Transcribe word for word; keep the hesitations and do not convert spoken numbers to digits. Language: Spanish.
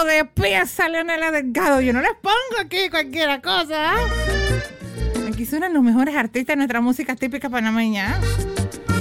pongo de pieza Leonela Delgado. Yo no les pongo aquí cualquier cosa. Aquí suenan los mejores artistas de nuestra música típica panameña.